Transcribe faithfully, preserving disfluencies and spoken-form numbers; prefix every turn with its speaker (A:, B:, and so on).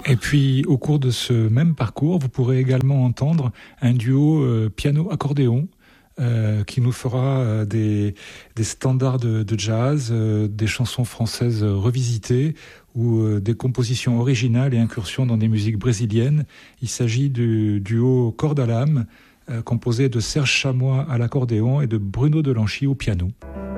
A: Et puis, au cours de ce même parcours, vous pourrez également entendre un duo euh, piano-accordéon euh, qui nous fera euh, des, des standards de, de jazz, euh, des chansons françaises revisitées ou euh, des compositions originales et incursions dans des musiques brésiliennes. Il s'agit du duo Corde à l'âme, euh, composé de Serge Chamois à l'accordéon et de Bruno Delanchy au piano.